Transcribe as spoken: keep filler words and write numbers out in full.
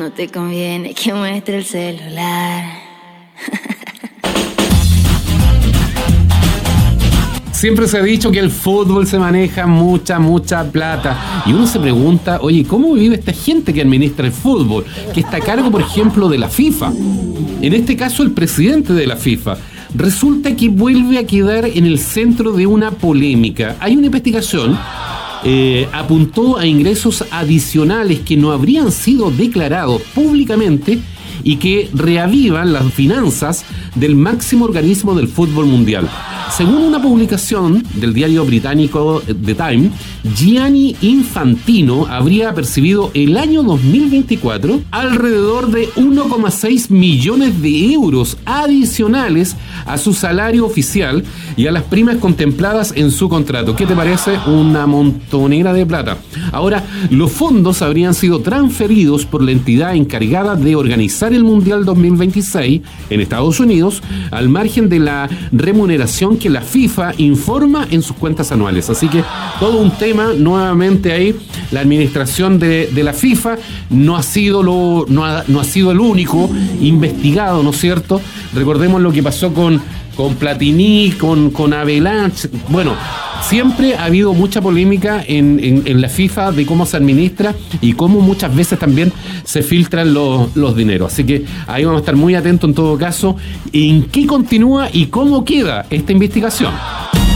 no te conviene que muestre el celular. Siempre se ha dicho que el fútbol se maneja mucha, mucha plata. Y uno se pregunta, oye, ¿cómo vive esta gente que administra el fútbol? Que está a cargo, por ejemplo, de la FIFA. En este caso, el presidente de la FIFA. Resulta que vuelve a quedar en el centro de una polémica. Hay una investigación, eh, apuntó a ingresos adicionales que no habrían sido declarados públicamente y que reavivan las finanzas del máximo organismo del fútbol mundial. Según una publicación del diario británico The Times, Gianni Infantino habría percibido el año dos mil veinticuatro alrededor de uno coma seis millones de euros adicionales a su salario oficial y a las primas contempladas en su contrato. ¿Qué te parece? Una montonera de plata. Ahora, los fondos habrían sido transferidos por la entidad encargada de organizar el Mundial dos mil veintiséis en Estados Unidos, al margen de la remuneración que la FIFA informa en sus cuentas anuales. Así que todo un tema nuevamente ahí. La administración de, de la FIFA no ha sido lo no ha, no ha sido el único investigado, ¿no es cierto? Recordemos lo que pasó con con Platini, con, con Avalanche. Bueno, siempre ha habido mucha polémica en, en, en la FIFA de cómo se administra y cómo muchas veces también se filtran los, los dineros. Así que ahí vamos a estar muy atentos en todo caso en qué continúa y cómo queda esta investigación.